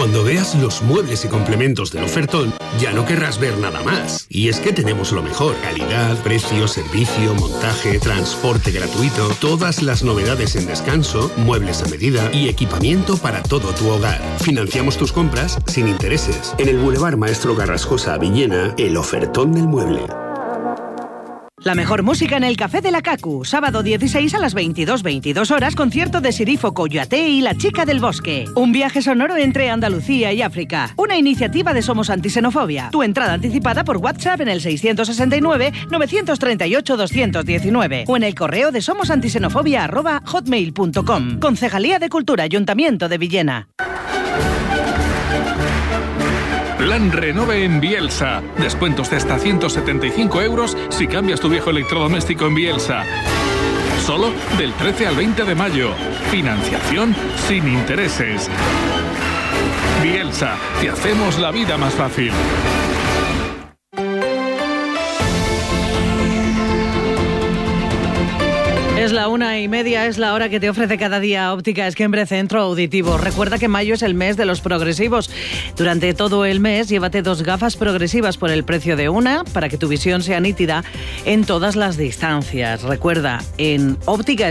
Cuando veas los muebles y complementos del ofertón, ya no querrás ver nada más. Y es que tenemos lo mejor: calidad, precio, servicio, montaje, transporte gratuito, todas las novedades en descanso, muebles a medida y equipamiento para todo tu hogar. Financiamos tus compras sin intereses. En el Boulevard Maestro Carrascosa, Villena, el ofertón del mueble. La mejor música en el Café de la Cacu. Sábado 16 a las 22 horas, concierto de Sirifo Coyote y La Chica del Bosque. Un viaje sonoro entre Andalucía y África. Una iniciativa de Somos Antisenofobia. Tu entrada anticipada por WhatsApp en el 669-938-219 o en el correo de somosantisenofobia@hotmail.com. Concejalía de Cultura, Ayuntamiento de Villena. Plan Renove en Bielsa. Descuentos de hasta 175 euros si cambias tu viejo electrodoméstico en Bielsa. Solo del 13 al 20 de mayo. Financiación sin intereses. Bielsa, te hacemos la vida más fácil. Es la 1:30, es la hora que te ofrece cada día Óptica Esquembre Centro Auditivo. Recuerda que mayo es el mes de los progresivos. Durante todo el mes, llévate 2 gafas progresivas por el precio de una para que tu visión sea nítida en todas las distancias. Recuerda, en Óptica